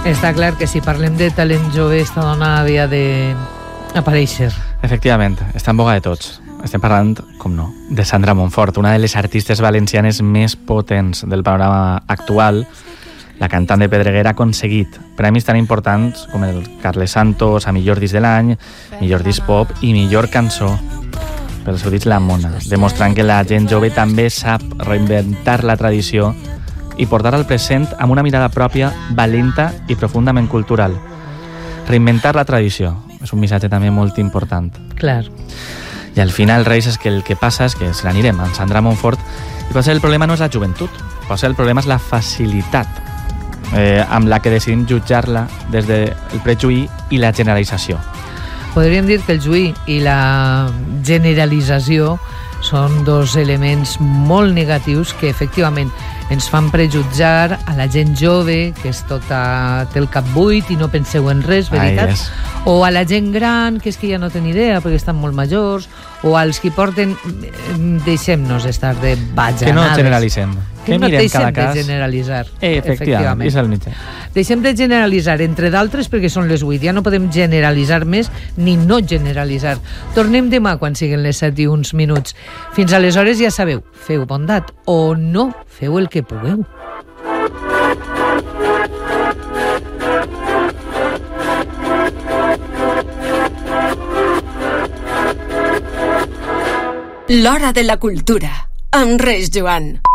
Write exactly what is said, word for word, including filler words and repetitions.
Està clar que si parlem de talent jove, esta dona havia d'aparèixer. Efectivament, està en boga de tots. Estem parlant, com no, de Sandra Monfort, una de les artistes valencianes més potents del panorama actual. La cantant de Pedreguer ha aconseguit premis tan importants com el Carles Santos a millor disc de l'any, millor disc pop i millor cançó pel seu disc La Mona, demostrant que la gent jove també sap reinventar la tradició i portar al present amb una mirada pròpia, valenta i profundament cultural. Reinventar la tradició és un missatge també molt important. Clar. I al final, Reis, és que el que passa és que se n'anirem amb Sandra Monfort i potser el problema no és la joventut, potser el problema és la facilitat eh, amb la que decidim jutjar-la des del prejuí i la generalització. Podríem dir que el juí i la generalització són dos elements molt negatius que efectivament ens fan prejutjar a la gent jove, que és tota, té el cap buit i no penseu en res, veritat? Ai, yes. O a la gent gran, que és que ja no té ni idea perquè estan molt majors, o als que porten... Deixem-nos estar de bajanades. Que no generalitzem. Que, que no deixem de generalitzar. Eh, efectivament, és el mitjà. Deixem de generalitzar, entre d'altres, perquè són les vuit. Ja no podem generalitzar més ni no generalitzar. Tornem demà quan siguin les set i uns minuts. Fins aleshores ja sabeu, feu bondat o no, feu el que pugueu. L'Hora de la Cultura, amb Reis Joan.